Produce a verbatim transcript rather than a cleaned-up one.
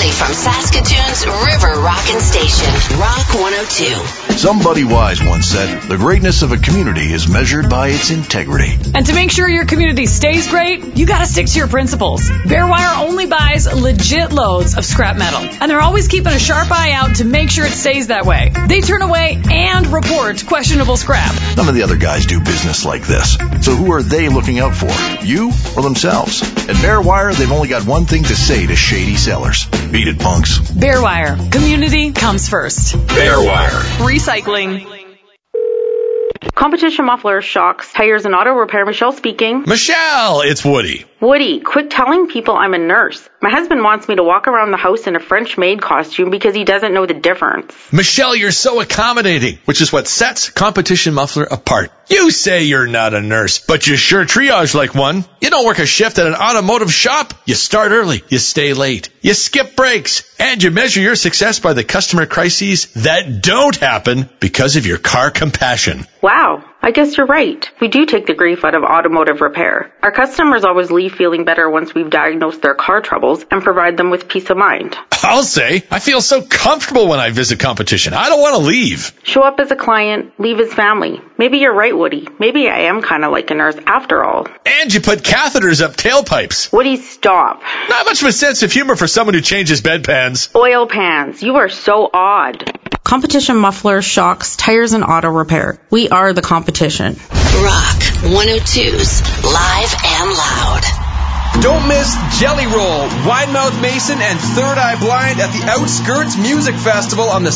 directly from Saskatoon's River Rockin' Station, Rock one oh two. Somebody wise once said, the greatness of a community is measured by its integrity. And to make sure your community stays great, you gotta stick to your principles. Bearwire only buys legit loads of scrap metal, and they're always keeping a sharp eye out to make sure it stays that way. They turn away and report questionable scrap. None of the other guys do business like this. So who are they looking out for? You or themselves? At Bearwire, they've only got one thing to say to shady sellers. Beat it, punks. Bearwire. Community comes first. Bearwire. Recycling. Competition Muffler, Shocks, Tires, and Auto Repair. Michelle speaking. Michelle, it's Woody. Woody, quit telling people I'm a nurse. My husband wants me to walk around the house in a French maid costume because he doesn't know the difference. Michelle, you're so accommodating, which is what sets Competition Muffler apart. You say you're not a nurse, but you sure triage like one. You don't work a shift at an automotive shop. You start early, you stay late, you skip breaks, and you measure your success by the customer crises that don't happen because of your car compassion. Wow, I guess you're right. We do take the grief out of automotive repair. Our customers always leave feeling better once we've diagnosed their car troubles and provide them with peace of mind. I'll say, I feel so comfortable when I visit Competition. I don't want to leave. Show up as a client, leave as family. Maybe you're right, Woody. Maybe I am kind of like a nurse after all. And you put catheters up tailpipes. Woody, stop. Not much of a sense of humor for someone who changes bedpans. Oil pans. You are so odd. Competition Muffler, Shocks, Tires, and Auto Repair. We are the competition. Rock one oh two's Live and Loud. Don't miss Jelly Roll, Wide Mouth Mason, and Third Eye Blind at the Outskirts Music Festival on the